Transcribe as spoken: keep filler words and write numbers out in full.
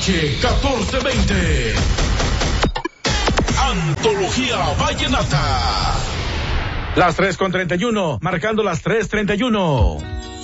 H catorce veinte. Antología Vallenata. Las tres con treinta y uno, marcando las tres treinta y uno.